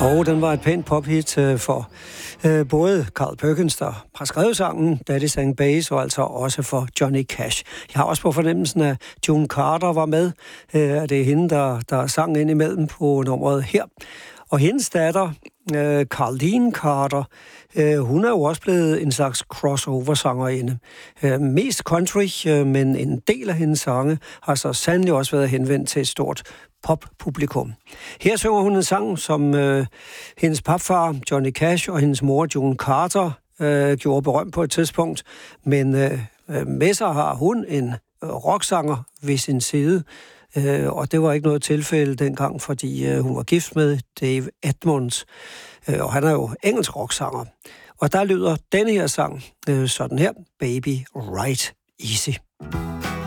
Og den var et pænt pophit for både Carl Perkins, der har skrevet sangen, Daddy Sang Bass, og altså også for Johnny Cash. Jeg har også på fornemmelsen, at June Carter var med. Det er hende, der sang ind imellem på nummeret her. Og hendes datter, Carleen Carter, hun er jo også blevet en slags crossover-sangerinde. Mest country, men en del af hendes sange har så sandelig også været henvendt til et stort poppublikum. Her synger hun en sang, som hendes papfar, Johnny Cash, og hendes mor, June Carter, gjorde berømt på et tidspunkt. Men med sig har hun en rocksanger ved sin side, og det var ikke noget tilfælde dengang, fordi hun var gift med Dave Edmunds, og han er jo engelsk rocksanger. Og der lyder denne her sang sådan her, Baby Ride Easy.